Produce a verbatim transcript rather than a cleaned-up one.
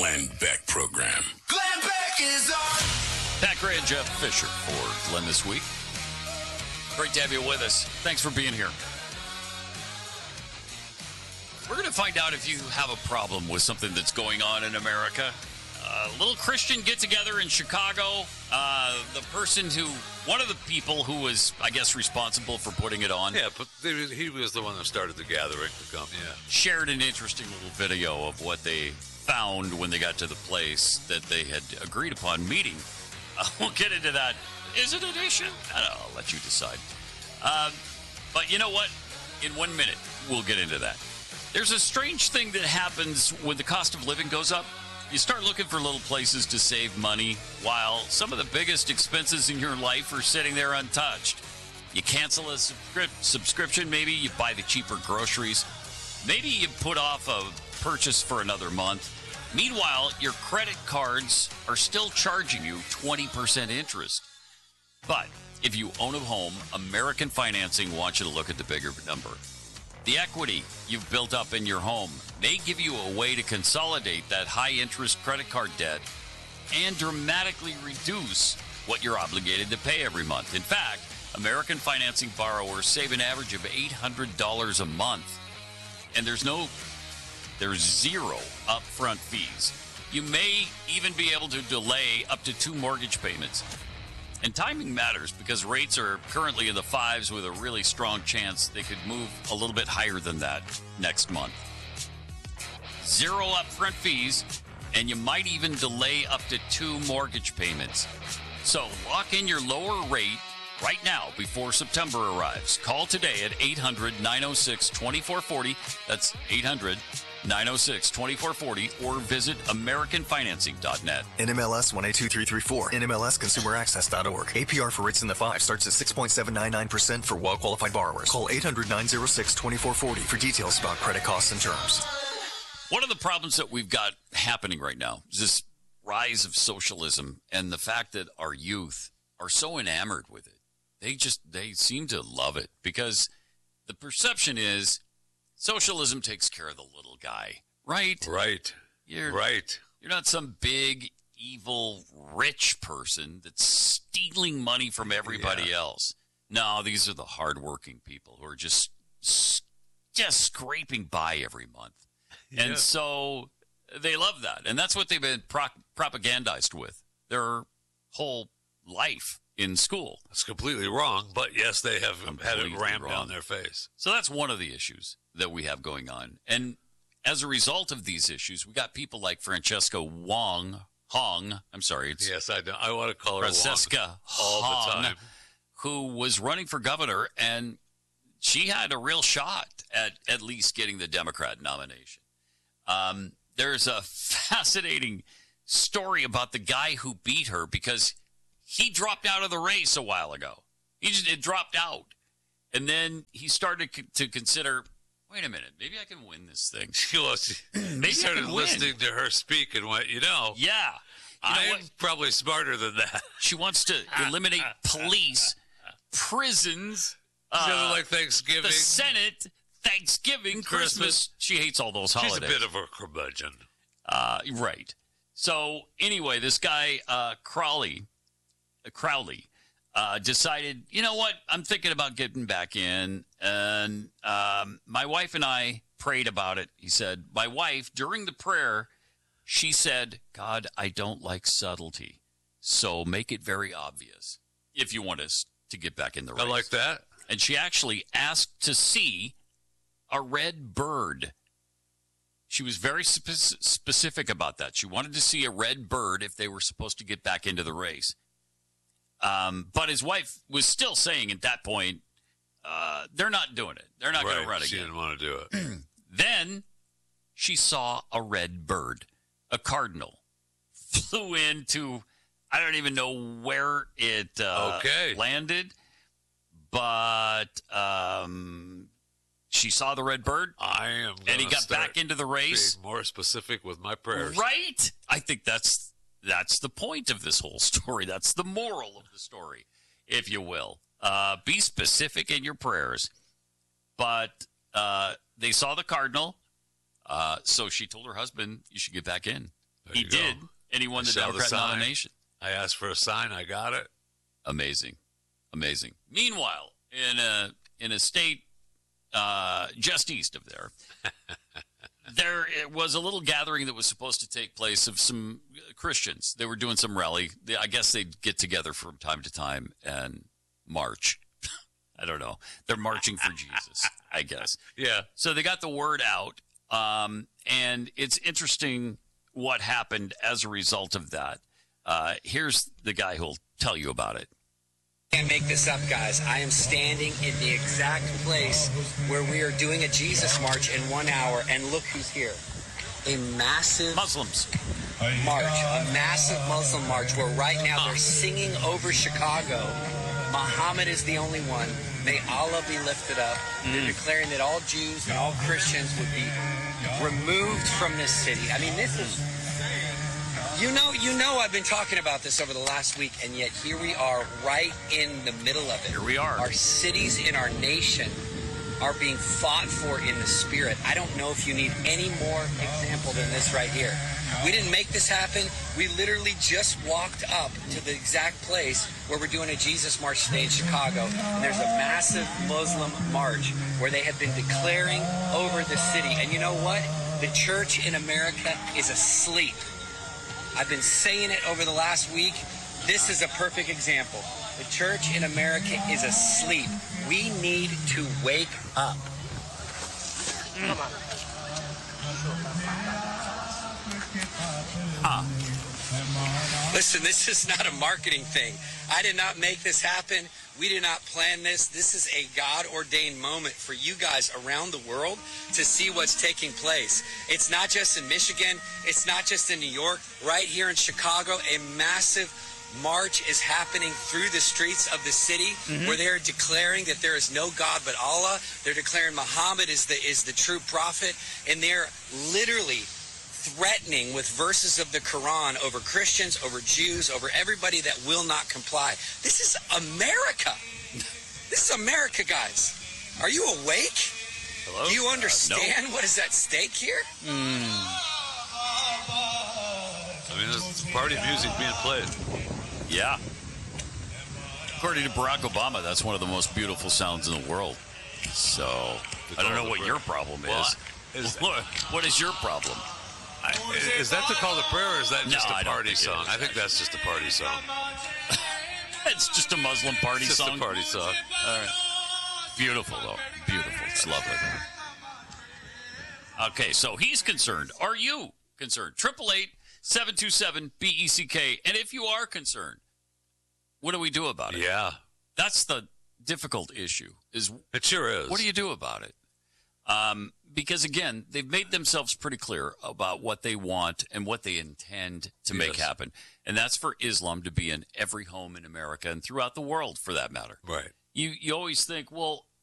Glenn Beck Program. Glenn Beck is on. Pat Gray and Jeff Fisher for Glenn this week. Great to have you with us. Thanks for being here. We're going to find out if you have a problem with something that's going on in America. A little Christian get-together in Chicago. Uh, the person who, one of the people who was, I guess, responsible for putting it on. Yeah, but they, he was the one that started the gathering to come, yeah. Shared an interesting little video of what they found when they got to the place that they had agreed upon meeting. Uh, we'll get into that. Is it an issue? I don't know. I'll let you decide. Um, but you know what? In one minute, we'll get into that. There's a strange thing that happens when the cost of living goes up. You start looking for little places to save money while some of the biggest expenses in your life are sitting there untouched. You cancel a subscri- subscription, maybe you buy the cheaper groceries. Maybe you put off a purchase for another month. Meanwhile, your credit cards are still charging you twenty percent interest. But if you own a home, American Financing wants you to look at the bigger number. The equity you've built up in your home may give you a way to consolidate that high-interest credit card debt and dramatically reduce what you're obligated to pay every month. In fact, American Financing borrowers save an average of eight hundred dollars a month. And there's no, there's zero upfront fees. You may even be able to delay up to two mortgage payments. And timing matters because rates are currently in the fives with a really strong chance they could move a little bit higher than that next month. Zero upfront fees, and you might even delay up to two mortgage payments. So lock in your lower rate right now before September arrives. Call today at eight hundred, nine oh six, two four four oh. That's eight hundred, nine oh six, two four four oh, or visit American Financing dot net. N M L S one eight two three three four. N M L S Consumer Access dot org. A P R for rates in the five starts at six point seven nine nine percent for well-qualified borrowers. Call eight hundred, nine oh six, two four four oh for details about credit costs and terms. One of the problems that we've got happening right now is this rise of socialism and the fact that our youth are so enamored with it. They just, they seem to love it because the perception is socialism takes care of the little guy, right? Right. You're, right. You're not some big, evil, rich person that's stealing money from everybody Yeah. else. No, these are the hardworking people who are just, just scraping by every month. And Yeah. so they love that. And that's what they've been pro- propagandized with their whole life in school. It's completely wrong, but yes, they have had Completely it rammed wrong. down their face. So that's one of the issues that we have going on. And as a result of these issues, we got people like Francesca Wong, Hong, I'm sorry, it's Yes, I know. I want to call her Francesca Wong all the Hong, time. who was running for governor, and she had a real shot at at least getting the Democrat nomination. Um, there's a fascinating story about the guy who beat her because he dropped out of the race a while ago. He just it dropped out. And then he started c- to consider, wait a minute, maybe I can win this thing. She was, Maybe I he started can win. listening to her speak and went, you know, Yeah. You know I'm what? probably smarter than that. She wants to eliminate police, prisons, It's uh, like Thanksgiving. the Senate, Thanksgiving, Christmas. Christmas. She hates all those She's a holidays. bit of a curmudgeon. Uh, right. So anyway, this guy uh, Crowley, uh, Crowley, uh, decided, you know what? I'm thinking about getting back in, and um, my wife and I prayed about it. He said, my wife during the prayer, she said, "God, I don't like subtlety, so make it very obvious if you want us to get back in the race." I like that. And she actually asked to see a red bird. She was very spe- specific about that. She wanted to see a red bird if they were supposed to get back into the race. Um, but his wife was still saying at that point, uh, they're not doing it. They're not going Right. to run She again. didn't want to do it. Then she saw a red bird, a cardinal, flew into, I don't even know where it uh, Okay. landed, but um, she saw the red bird, I am and he gonna got start back into the race. being more specific with my prayers. Right? I think that's that's the point of this whole story. That's the moral of the story, if you will. Uh, be specific in your prayers. But uh, they saw the cardinal, uh, so she told her husband, you should get back in. There He you go. did, and he won the I saw the Democrat sign. nomination. I asked for a sign. I got it. Amazing, amazing. Meanwhile, in a in a state uh, just east of there, there was a little gathering that was supposed to take place of some Christians. They were doing some rally. They, I guess they'd get together from time to time and march. I don't know. They're marching for Jesus, I guess. Yeah. So they got the word out, um, and it's interesting what happened as a result of that. Uh, here's the guy who'll tell you about it. Can't make this up, guys. I am standing in the exact place where we are doing a Jesus march in one hour, and look who's here. A massive Muslims. march, a massive Muslim march where right now they're singing over Chicago. Muhammad is the only one. May Allah be lifted up. They're declaring that all Jews and all Christians would be removed from this city. I mean, this is... You know, you know I've been talking about this over the last week, and yet here we are right in the middle of it. Here we are. Our cities in our nation are being fought for in the spirit. I don't know if you need any more example than this right here. We didn't make this happen. We literally just walked up to the exact place where we're doing a Jesus March today in Chicago, and there's a massive Muslim march where they have been declaring over the city. And you know what? The church in America is asleep. I've been saying it over the last week. This is a perfect example. The church in America is asleep. We need to wake up. Come on. Ah. Listen, this is not a marketing thing. I did not make this happen. We did not plan this. This is a God-ordained moment for you guys around the world to see what's taking place. It's not just in Michigan. It's not just in New York. Right here in Chicago, a massive march is happening through the streets of the city mm-hmm. where they're declaring that there is no God but Allah. They're declaring Muhammad is the, is the true prophet. And they're literally threatening with verses of the Quran over Christians, over Jews, over everybody that will not comply. This is America. This is America, guys. Are you awake? Hello? Do you understand uh, no. what is at stake here? Mm. I mean, there's party music being played. Yeah. According to Barack Obama, that's one of the most beautiful sounds in the world. So, I don't know what your problem is. Well, is what, what is your problem? I, is that to call the prayer, or is that just No, a I don't party think it song? is, I think that's just a party song. It's just a Muslim party It's just song. a party song. All right. Beautiful, though. Beautiful. It's lovely. Okay, so he's concerned. Are you concerned? Triple eight seven two seven B E C K. And if you are concerned, what do we do about it? Yeah, That's the difficult issue. Is it sure is. what do you do about it? Um, because again, they've made themselves pretty clear about what they want and what they intend to make Yes. happen, and that's for Islam to be in every home in America and throughout the world, for that matter. Right. You you always think, well,